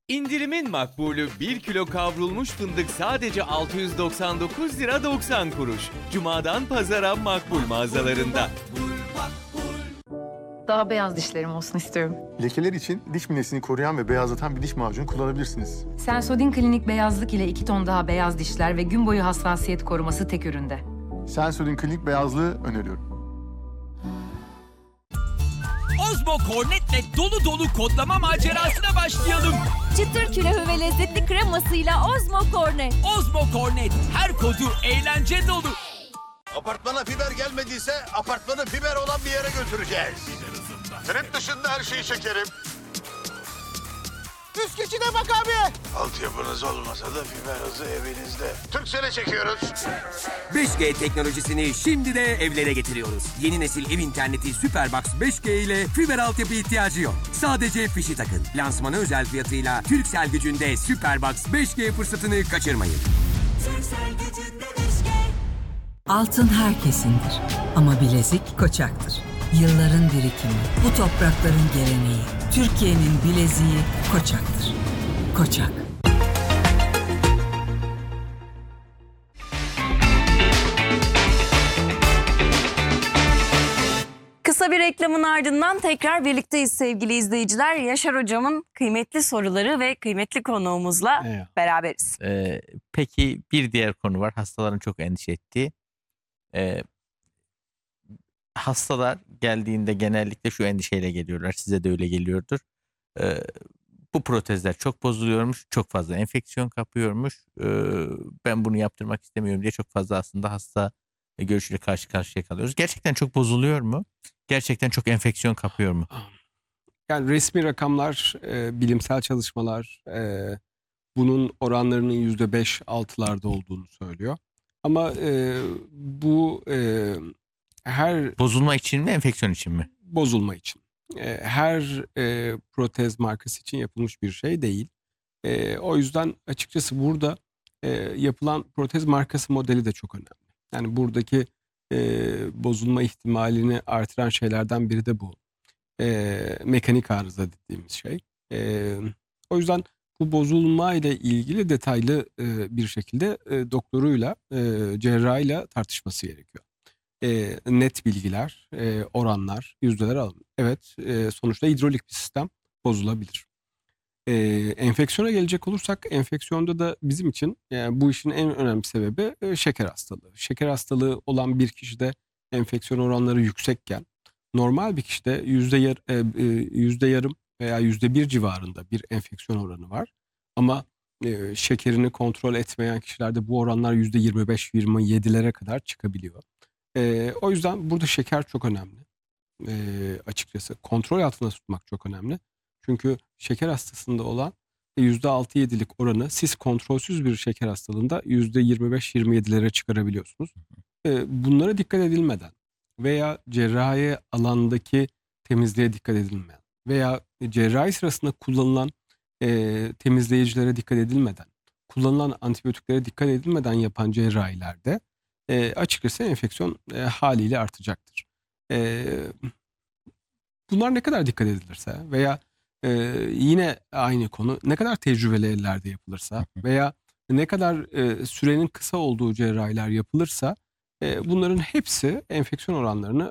İndirimin makbulü 1 kilo kavrulmuş fındık sadece 699 lira 90 kuruş. Cuma'dan pazara makbul mağazalarında. Daha beyaz dişlerim olsun istiyorum. Lekeler için diş minesini koruyan ve beyazlatan bir diş macunu kullanabilirsiniz. Sensodyne Klinik Beyazlık ile 2 ton daha beyaz dişler ve gün boyu hassasiyet koruması tek üründe. Sensodyne Klinik Beyazlığı öneriyorum. Ozmo Cornet'le dolu dolu kodlama macerasına başlayalım. Çıtır külahı ve lezzetli kremasıyla Ozmo Cornet. Ozmo Cornet, her kodu eğlence dolu. Apartmana fiber gelmediyse apartmanı fiber olan bir yere götüreceğiz. Trend dışında her şeyi çekerim. Üst geçide bak abi. Altyapınız olmasa da fiber hızı evinizde. Türkcell'e çekiyoruz. 5G teknolojisini şimdi de evlere getiriyoruz. Yeni nesil ev interneti Superbox 5G ile fiber altyapı ihtiyacı yok. Sadece fişi takın. Lansmanı özel fiyatıyla Turkcell gücünde Superbox 5G fırsatını kaçırmayın. Altın herkesindir ama bilezik Koçak'tır. Yılların birikimi, bu toprakların geleneği, Türkiye'nin bileziği Koçak'tır. Koçak. Kısa bir reklamın ardından tekrar birlikteyiz sevgili izleyiciler. Yaşar Hocam'ın kıymetli soruları ve kıymetli konuğumuzla beraberiz. Peki bir diğer konu var. Hastaların çok endişe ettiği. Hastalar geldiğinde genellikle şu endişeyle geliyorlar. Size de öyle geliyordur. Bu protezler çok bozuluyormuş. Çok fazla enfeksiyon kapıyormuş. Ben bunu yaptırmak istemiyorum diye çok fazla aslında hasta görüşüyle karşı karşıya kalıyoruz. Gerçekten çok bozuluyor mu? Gerçekten çok enfeksiyon kapıyor mu? Yani resmi rakamlar, bilimsel çalışmalar bunun oranlarının %5-6'larda olduğunu söylüyor. Ama bu her Bozulma için mi, enfeksiyon için mi? bozulma için, her protez markası için yapılmış bir şey değil. O yüzden açıkçası burada yapılan protez markası modeli de çok önemli. Yani buradaki bozulma ihtimalini artıran şeylerden biri de bu. Mekanik arıza dediğimiz şey. O yüzden bu bozulma ile ilgili detaylı bir şekilde doktoruyla, cerrahıyla tartışması gerekiyor. Net bilgiler, oranlar, yüzdeler alın. Evet, sonuçta hidrolik bir sistem bozulabilir. Enfeksiyona gelecek olursak, enfeksiyonda da bizim için bu işin en önemli sebebi şeker hastalığı. Şeker hastalığı olan bir kişide enfeksiyon oranları yüksekken, normal bir kişide yüzde yarım veya %1 civarında bir enfeksiyon oranı var. Ama şekerini kontrol etmeyen kişilerde bu oranlar %25-27'lere kadar çıkabiliyor. O yüzden burada şeker çok önemli. Açıkçası kontrol altında tutmak çok önemli. Çünkü şeker hastasında olan %6-7'lik oranı siz kontrolsüz bir şeker hastalığında %25-27'lere çıkarabiliyorsunuz. Bunlara dikkat edilmeden veya cerrahi alandaki temizliğe dikkat edilmeden veya cerrahi sırasında kullanılan temizleyicilere dikkat edilmeden, kullanılan antibiyotiklere dikkat edilmeden yapan cerrahilerde açıkçası enfeksiyon haliyle artacaktır. Bunlar ne kadar dikkat edilirse veya yine aynı konu ne kadar tecrübeli ellerde yapılırsa veya ne kadar sürenin kısa olduğu cerrahiler yapılırsa bunların hepsi enfeksiyon oranlarını